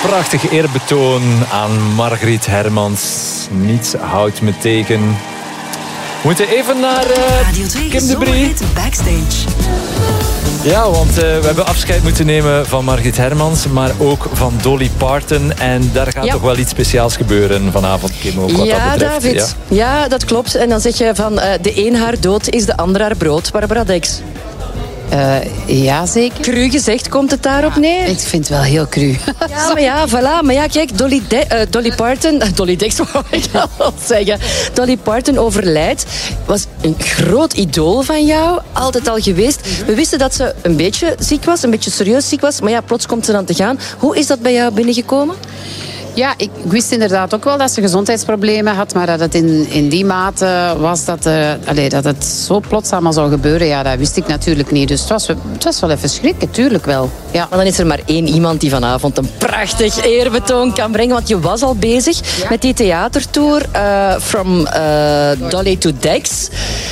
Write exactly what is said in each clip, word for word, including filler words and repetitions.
prachtig eerbetoon aan Margriet Hermans. Niets houdt me tegen. We moeten even naar uh, Kim de Brie. Backstage. Ja, want uh, we hebben afscheid moeten nemen van Margriet Hermans, maar ook van Dolly Parton. En daar gaat ja. toch wel iets speciaals gebeuren vanavond, Kim, ook wat ja, dat betreft. David. Ja, ja, dat klopt. En dan zeg je van uh, de een haar dood is de ander haar brood. Barbara Dex. Uh, ja, zeker. Cru gezegd, komt het daarop ja, neer? Ik vind het wel heel cru. Ja, maar ja, voilà. Maar ja, kijk, Dolly, De- uh, Dolly Parton... Uh, Dolly Dex, wou ik al zeggen. Dolly Parton overlijdt. Was een groot idool van jou. Altijd al geweest. We wisten dat ze een beetje ziek was. Een beetje serieus ziek was. Maar ja, plots komt ze dan te gaan. Hoe is dat bij jou binnengekomen? Ja, ik wist inderdaad ook wel dat ze gezondheidsproblemen had, maar dat het in, in die mate was dat, uh, allez, dat het zo plots allemaal zou gebeuren, ja, dat wist ik natuurlijk niet. Dus het was, het was wel even schrikken, tuurlijk wel. Ja. Maar dan is er maar één iemand die vanavond een prachtig eerbetoon kan brengen, want je was al bezig ja. met die theatertour uh, From uh, Dolly to Dex.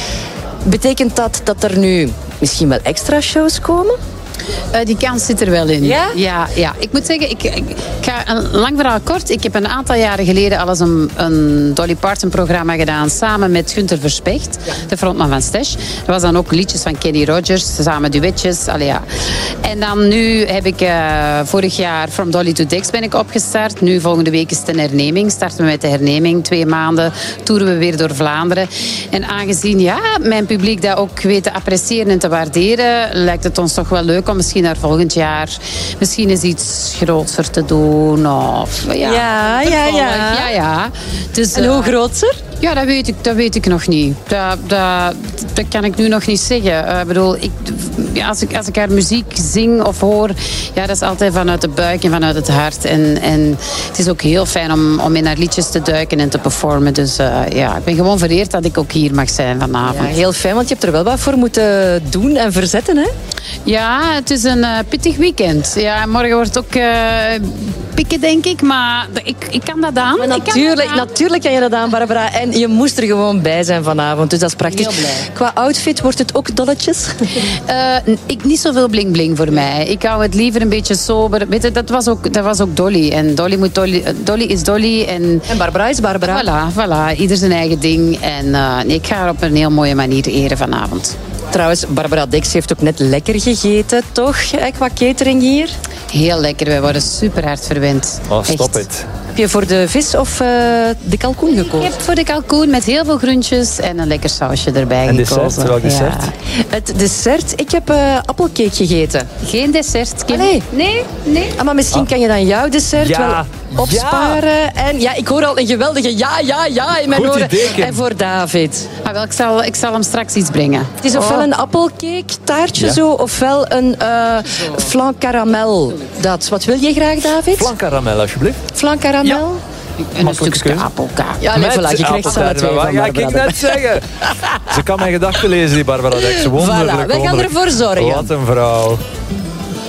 Betekent dat dat er nu misschien wel extra shows komen? Uh, die kans zit er wel in. Ja? Ja, ja. Ik moet zeggen, ik, ik, ik ga een lang verhaal kort. Ik heb een aantal jaren geleden al eens een, een Dolly Parton programma gedaan samen met Gunther Verspecht, ja. de frontman van Stash. Dat was dan ook liedjes van Kenny Rogers, samen duetjes. Allee, ja. En dan nu heb ik uh, vorig jaar From Dolly to Dex ben ik opgestart. Nu volgende week is het een herneming. Starten we met de herneming. Twee maanden toeren we weer door Vlaanderen. En aangezien ja, mijn publiek dat ook weet te appreciëren en te waarderen, lijkt het ons toch wel leuk om misschien naar volgend jaar misschien eens iets groter te doen. Of, ja, ja, ja, ja. ja, ja. Dus, en hoe groter? Ja, dat weet ik, dat weet ik nog niet. Dat, dat, dat kan ik nu nog niet zeggen. Uh, ik bedoel, ik, ja, als, ik, als ik haar muziek zing of hoor, ja, dat is altijd vanuit de buik en vanuit het hart. En, en het is ook heel fijn om, om in haar liedjes te duiken en te performen. Dus uh, ja, ik ben gewoon vereerd dat ik ook hier mag zijn vanavond. Ja, heel fijn, want je hebt er wel wat voor moeten doen en verzetten, hè? Ja, het is een uh, pittig weekend. Ja, morgen wordt het ook uh, pikken, denk ik. Maar ik, ik kan dat aan. Maar natuurlijk, kan dat aan. natuurlijk kan je dat aan, Barbara. En je moest er gewoon bij zijn vanavond. Dus dat is prachtig. Heel blij. Qua outfit wordt het ook dolletjes? Uh, ik, niet zoveel bling-bling voor mij. Ik hou het liever een beetje sober. Weet je, dat was ook, dat was ook Dolly. En Dolly, moet Dolly, Dolly is Dolly. En, en Barbara is Barbara. Voilà, voilà. Ieder zijn eigen ding. En uh, nee, ik ga haar op een heel mooie manier eren vanavond. Trouwens, Barbara Dex heeft ook net lekker gegeten, toch? Qua catering hier. Heel lekker. Wij worden super hard verwend. Oh, stop het. Heb je voor de vis of uh, de kalkoen gekozen? Ik heb voor de kalkoen met heel veel groentjes en een lekker sausje erbij en gekozen. Dessert? Welk dessert? Ja. Het dessert? Ik heb uh, appelcake gegeten. Geen dessert, Kim? Nee. Nee? Nee? Ah, maar misschien ah. kan je dan jouw dessert ja. wel opsparen. Ja. En ja, ik hoor al een geweldige ja, ja, ja in mijn Goed oren. Idee, Kim. En voor David. Ah, wel, ik, zal, ik zal hem straks iets brengen. Het is ofwel oh. een appelcake, taartje ja. zo, ofwel een uh, flan caramel. Dat. Wat wil je graag, David? Flan caramel, alsjeblieft. Flan caramel? Ja. En een stukje appelkaart. Ja, nee, voilà, je krijgt ze alle twee van Ja, ik net zeggen. Ze kan mijn gedachten lezen, die Barbara Dex. Wonderlijk, voilà, wij gaan ervoor zorgen. Wat een vrouw.